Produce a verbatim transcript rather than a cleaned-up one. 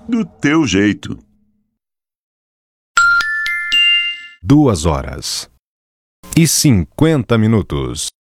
Do teu jeito. Duas horas e cinquenta minutos.